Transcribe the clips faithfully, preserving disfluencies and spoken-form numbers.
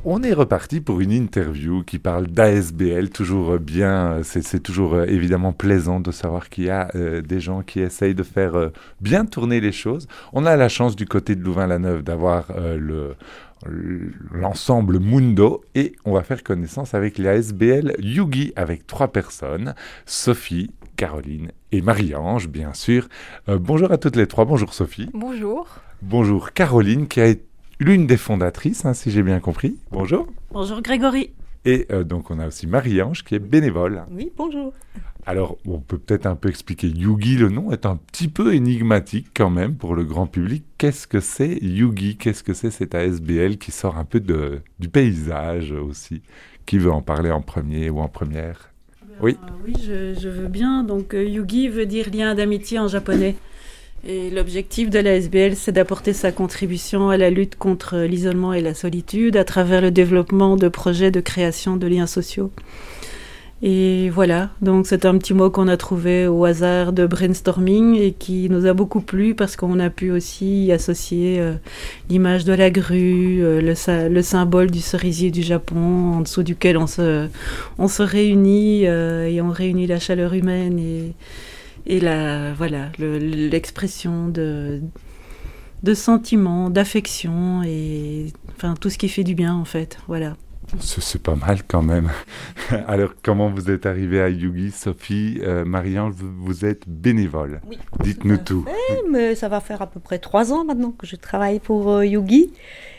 On est reparti pour une interview qui parle d'A S B L, toujours bien, c'est, c'est toujours euh, évidemment plaisant de savoir qu'il y a euh, des gens qui essayent de faire euh, bien tourner les choses. On a la chance du côté de Louvain-la-Neuve d'avoir euh, le, l'ensemble Mundo et on va faire connaissance avec l'A S B L Yugi avec trois personnes, Sophie, Caroline et Marie-Ange, bien sûr. Euh, bonjour à toutes les trois, bonjour Sophie. Bonjour. Bonjour Caroline qui a été l'une des fondatrices, hein, si j'ai bien compris. Bonjour. Bonjour Grégory. Et euh, donc on a aussi Marie-Ange qui est bénévole. Oui, bonjour. Alors on peut peut-être un peu expliquer. Yugi, le nom est un petit peu énigmatique quand même pour le grand public. Qu'est-ce que c'est Yugi? Qu'est-ce que c'est cette A S B L qui sort un peu de, du paysage aussi? Qui veut en parler en premier ou en première? Oui. Euh, oui, je, je veux bien. Donc euh, Yugi veut dire lien d'amitié en japonais. Et l'objectif de l'A S B L, c'est d'apporter sa contribution à la lutte contre l'isolement et la solitude à travers le développement de projets de création de liens sociaux. Et voilà, donc c'est un petit mot qu'on a trouvé au hasard de brainstorming et qui nous a beaucoup plu parce qu'on a pu aussi y associer euh, l'image de la grue, euh, le, le symbole du cerisier du Japon, en dessous duquel on se, on se réunit euh, et on réunit la chaleur humaine et... Et la, voilà, le, l'expression de, de sentiments, d'affection et enfin, tout ce qui fait du bien en fait. Voilà. C'est, c'est pas mal quand même. Alors comment vous êtes arrivée à Yugi, Sophie, euh, Marie-Ange, vous, vous êtes bénévole. Oui. Dites-nous tout. Fait, mais ça va faire à peu près trois ans maintenant que je travaille pour euh, Yugi.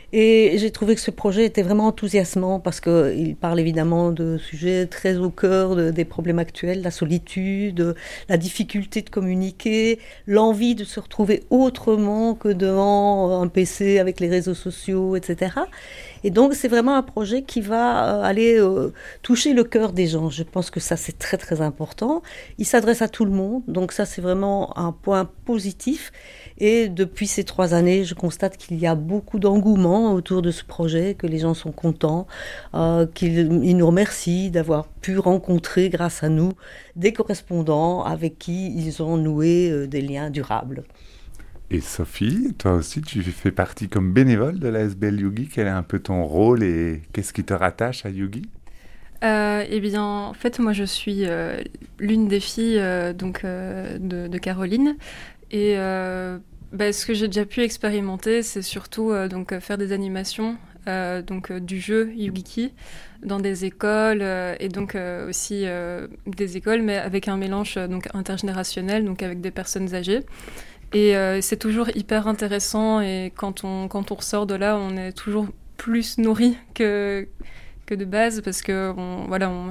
Et j'ai trouvé que ce projet était vraiment enthousiasmant parce qu'il parle évidemment de sujets très au cœur de, des problèmes actuels, la solitude, la difficulté de communiquer, l'envie de se retrouver autrement que devant un P C avec les réseaux sociaux, et cetera. Et donc c'est vraiment un projet qui va aller euh, toucher le cœur des gens. Je pense que ça c'est très très important. Il s'adresse à tout le monde, donc ça c'est vraiment un point positif. Et depuis ces trois années, je constate qu'il y a beaucoup d'engouement autour de ce projet, que les gens sont contents, euh, qu'ils ils nous remercient d'avoir pu rencontrer, grâce à nous, des correspondants avec qui ils ont noué euh, des liens durables. Et Sophie, toi aussi, tu fais partie comme bénévole de l'A S B L Yugi. Quel est un peu ton rôle et qu'est-ce qui te rattache à Yugi? Euh, eh bien, en fait, moi, je suis euh, l'une des filles euh, donc, euh, de, de Caroline. Et euh, bah, ce que j'ai déjà pu expérimenter, c'est surtout euh, donc, faire des animations, euh, donc, euh, du jeu Yu-Gi-Ki dans des écoles euh, et donc euh, aussi euh, des écoles, mais avec un mélange euh, donc, intergénérationnel, donc avec des personnes âgées. Et euh, c'est toujours hyper intéressant et quand on, quand on ressort de là, on est toujours plus nourri que, que de base parce que on, voilà, on,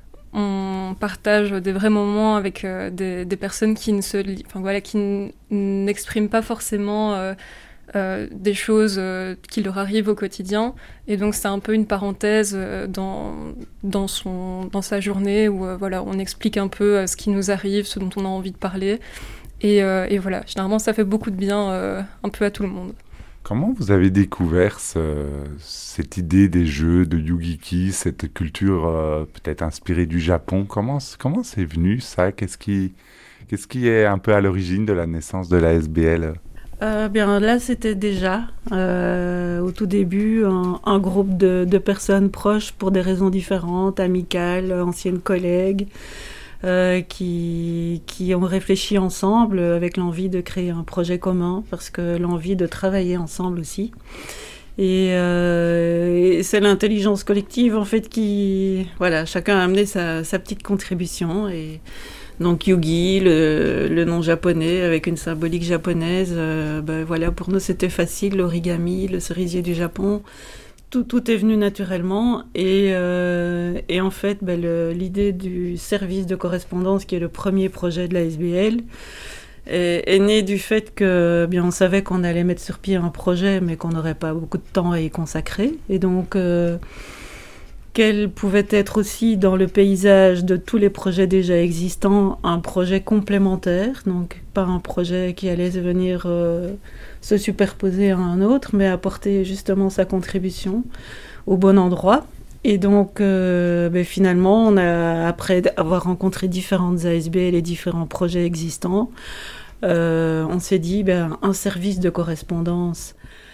on partage des vrais moments avec euh, des, des personnes qui, ne se, enfin, voilà, qui n- n'expriment pas forcément euh, euh, des choses euh, qui leur arrivent au quotidien. Et donc c'est un peu une parenthèse euh, dans, dans, son, dans sa journée où euh, voilà, on explique un peu euh, ce qui nous arrive, ce dont on a envie de parler. Et, euh, et voilà, généralement ça fait beaucoup de bien euh, un peu à tout le monde. Comment vous avez découvert ce, cette idée des jeux de Yu-Gi-Ki, cette culture euh, peut-être inspirée du Japon? Comment, comment c'est venu ça? Qu'est-ce qui, qu'est-ce qui est un peu à l'origine de la naissance de l'A S B L? Euh, bien là, c'était déjà euh, au tout début un, un groupe de, de personnes proches pour des raisons différentes, amicales, anciennes collègues. Euh, qui, qui ont réfléchi ensemble avec l'envie de créer un projet commun, parce que l'envie de travailler ensemble aussi. Et, euh, et c'est l'intelligence collective, en fait, qui... Voilà, chacun a amené sa, sa petite contribution. Et donc Yugi, le, le nom japonais, avec une symbolique japonaise, euh, ben voilà, pour nous, c'était facile. L'origami, le cerisier du Japon... Tout, tout est venu naturellement et, euh, et en fait ben le, l'idée du service de correspondance qui est le premier projet de l'A S B L est, est née du fait que bien on savait qu'on allait mettre sur pied un projet mais qu'on n'aurait pas beaucoup de temps à y consacrer et donc euh, qu'elle pouvait être aussi dans le paysage de tous les projets déjà existants un projet complémentaire, donc pas un projet qui allait venir euh, se superposer à un autre, mais apporter justement sa contribution au bon endroit. Et donc, euh, ben finalement, on a, après avoir rencontré différentes A S B L et différents projets existants, euh, on s'est dit, ben, un service de correspondance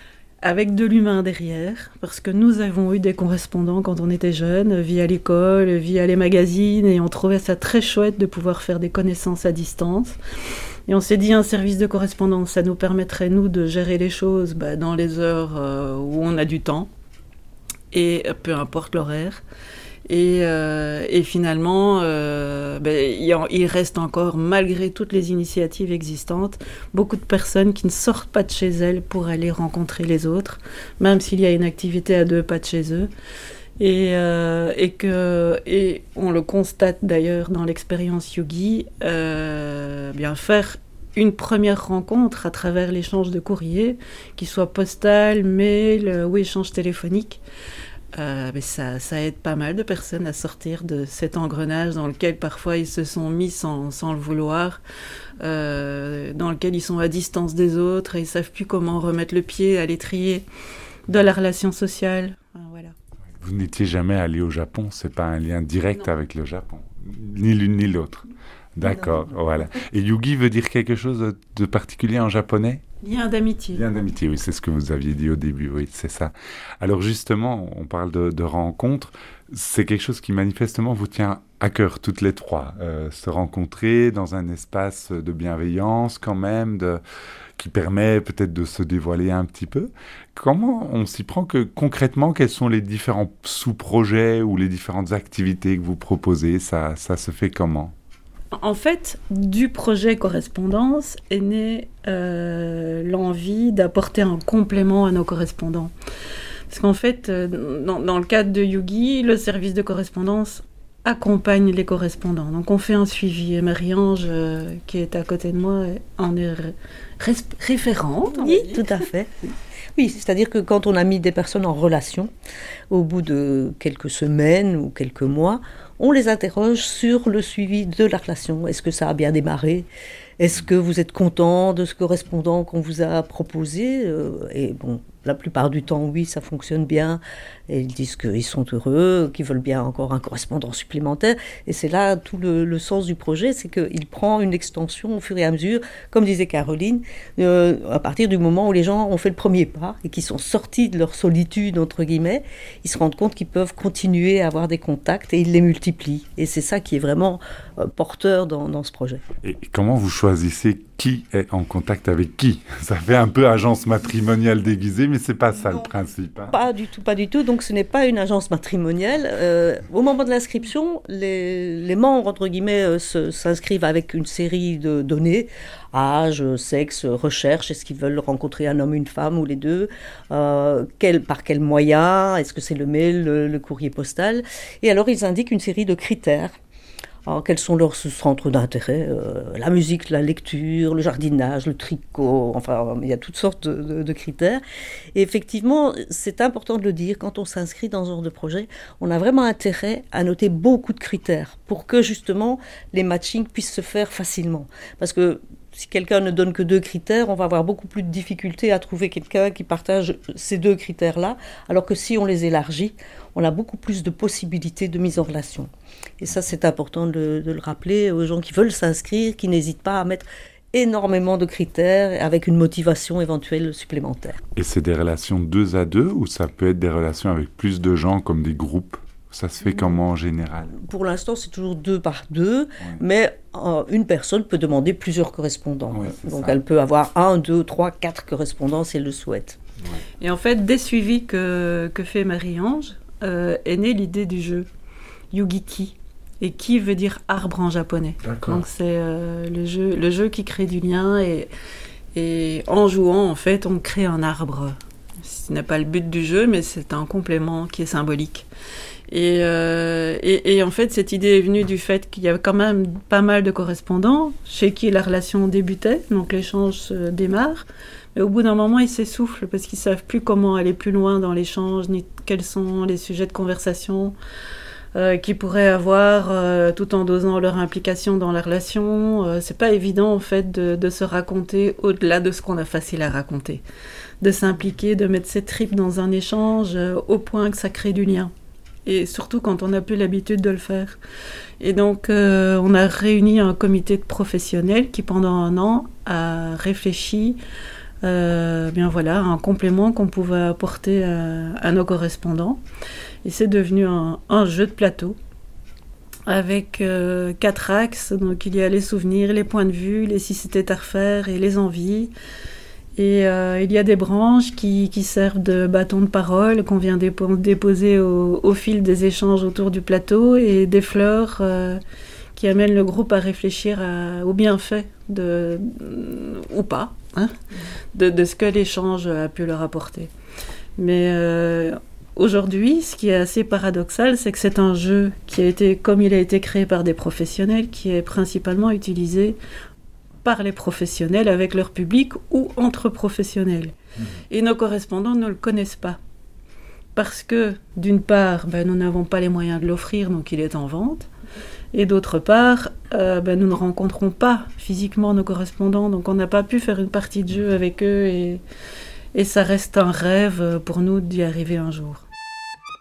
avec de l'humain derrière, parce que nous avons eu des correspondants quand on était jeunes, via l'école, via les magazines, et on trouvait ça très chouette de pouvoir faire des connaissances à distance. Et on s'est dit, un service de correspondance, ça nous permettrait, nous, de gérer les choses bah, dans les heures euh, où on a du temps, et peu importe l'horaire. Et, euh, et finalement, euh, ben, il, il reste encore, malgré toutes les initiatives existantes, beaucoup de personnes qui ne sortent pas de chez elles pour aller rencontrer les autres, même s'il y a une activité à deux pas de chez eux. Et, euh, et, que, et on le constate d'ailleurs dans l'expérience Yogi, euh, bien faire une première rencontre à travers l'échange de courrier, qu'il soit postal, mail ou échange téléphonique. Euh, mais ça, ça aide pas mal de personnes à sortir de cet engrenage dans lequel parfois ils se sont mis sans, sans le vouloir, euh, dans lequel ils sont à distance des autres et ils savent plus comment remettre le pied à l'étrier de la relation sociale. Enfin, voilà. Vous n'étiez jamais allé au Japon, c'est pas un lien direct Non. avec le Japon, ni l'une ni l'autre. D'accord, non. Voilà. Et Yugi veut dire quelque chose de particulier en japonais ? Lien d'amitié. Lien d'amitié, oui, c'est ce que vous aviez dit au début, oui, c'est ça. Alors justement, on parle de, de rencontres, c'est quelque chose qui manifestement vous tient à cœur, toutes les trois. Euh, se rencontrer dans un espace de bienveillance quand même, de, qui permet peut-être de se dévoiler un petit peu. Comment on s'y prend que concrètement, quels sont les différents sous-projets ou les différentes activités que vous proposez ? Ça, ça se fait comment ? En fait, du projet correspondance est née euh, l'envie d'apporter un complément à nos correspondants. Parce qu'en fait, euh, dans, dans le cadre de Yugi, le service de correspondance accompagne les correspondants. Donc on fait un suivi. Et Marie-Ange, euh, qui est à côté de moi, en est ré- référente. Oui, tout à fait. Oui, c'est-à-dire que quand on a mis des personnes en relation, au bout de quelques semaines ou quelques mois, on les interroge sur le suivi de la relation. Est-ce que ça a bien démarré ? Est-ce que vous êtes content de ce correspondant qu'on vous a proposé ? Et bon, la plupart du temps, oui, ça fonctionne bien. Et ils disent qu'ils sont heureux, qu'ils veulent bien encore un correspondant supplémentaire. Et c'est là tout le, le sens du projet, c'est qu'il prend une extension au fur et à mesure, comme disait Caroline, euh, à partir du moment où les gens ont fait le premier pas et qu'ils sont sortis de leur solitude, entre guillemets, ils se rendent compte qu'ils peuvent continuer à avoir des contacts et ils les multiplient. Et c'est ça qui est vraiment euh, porteur dans, dans ce projet. Et comment vous choisissez qui est en contact avec qui ? Ça fait un peu agence matrimoniale déguisée, mais c'est pas ça non, le principe. Hein. Pas du tout, pas du tout. Donc ce n'est pas une agence matrimoniale. Euh, au moment de l'inscription, les, les membres, entre guillemets, euh, se, s'inscrivent avec une série de données, âge, sexe, recherche, est-ce qu'ils veulent rencontrer un homme, une femme ou les deux, euh, quel, par quels moyens, est-ce que c'est le mail, le, le courrier postal. Et alors ils indiquent une série de critères. Alors, quels sont leurs centres d'intérêt ? euh, La musique, la lecture, le jardinage, le tricot, enfin, il y a toutes sortes de, de, de critères. Et effectivement, c'est important de le dire, quand on s'inscrit dans ce genre de projet, on a vraiment intérêt à noter beaucoup de critères pour que, justement, les matchings puissent se faire facilement. Parce que si quelqu'un ne donne que deux critères, on va avoir beaucoup plus de difficultés à trouver quelqu'un qui partage ces deux critères-là, alors que si on les élargit, on a beaucoup plus de possibilités de mise en relation. Et ça, c'est important de, de le rappeler aux gens qui veulent s'inscrire, qui n'hésitent pas à mettre énormément de critères avec une motivation éventuelle supplémentaire. Et c'est des relations deux à deux ou ça peut être des relations avec plus de gens comme des groupes ? Ça se fait comment en général ? Pour l'instant, c'est toujours deux par deux, ouais. mais euh, une personne peut demander plusieurs correspondants. Ouais, Donc, ça. Elle peut avoir un, deux, trois, quatre correspondants si elle le souhaite. Ouais. Et en fait, des suivis que, que fait Marie-Ange, euh, est née l'idée du jeu Yu-Gi-Ki. Et Ki veut dire arbre en japonais. D'accord. Donc, c'est euh, le, jeu, le jeu qui crée du lien. Et, et en jouant, en fait, on crée un arbre. Ce n'est pas le but du jeu, mais c'est un complément qui est symbolique. Et, euh, et, et en fait, cette idée est venue du fait qu'il y avait quand même pas mal de correspondants chez qui la relation débutait, donc l'échange se démarre. Mais au bout d'un moment, ils s'essoufflent parce qu'ils ne savent plus comment aller plus loin dans l'échange, ni quels sont les sujets de conversation euh, qu'ils pourraient avoir euh, tout en dosant leur implication dans la relation. Euh, c'est pas évident, en fait, de, de se raconter au-delà de ce qu'on a facile à raconter. De s'impliquer, de mettre ses tripes dans un échange euh, au point que ça crée du lien. Et surtout quand on n'a plus l'habitude de le faire. Et donc, euh, on a réuni un comité de professionnels qui, pendant un an, a réfléchi euh, bien voilà, un complément qu'on pouvait apporter à, à nos correspondants. Et c'est devenu un, un jeu de plateau avec euh, quatre axes. Donc il y a les souvenirs, les points de vue, les si c'était à refaire et les envies. Et euh, il y a des branches qui, qui servent de bâton de parole qu'on vient dépo- déposer au, au fil des échanges autour du plateau, et des fleurs euh, qui amènent le groupe à réfléchir à, aux bienfaits de, ou pas, hein, de, de ce que l'échange a pu leur apporter. Mais euh, aujourd'hui, ce qui est assez paradoxal, c'est que c'est un jeu qui a été, comme il a été créé par des professionnels, qui est principalement utilisé par les professionnels avec leur public ou entre professionnels. Mmh. Et nos correspondants ne le connaissent pas. Parce que, d'une part, ben, nous n'avons pas les moyens de l'offrir, donc il est en vente. Et d'autre part, euh, ben, nous ne rencontrons pas physiquement nos correspondants, donc on n'a pas pu faire une partie de jeu avec eux. Et, et ça reste un rêve pour nous d'y arriver un jour.